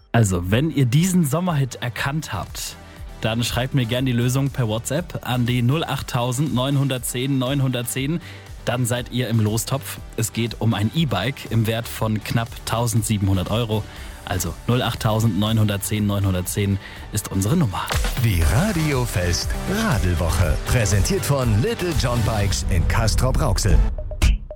Also, wenn ihr diesen Sommerhit erkannt habt, dann schreibt mir gerne die Lösung per WhatsApp an die 08000 910 910. Dann seid ihr im Lostopf. Es geht um ein E-Bike im Wert von knapp 1700 Euro. Also 08000 910 910 ist unsere Nummer. Die Radio Fest Radelwoche. Präsentiert von Little John Bikes in Castrop-Rauxel.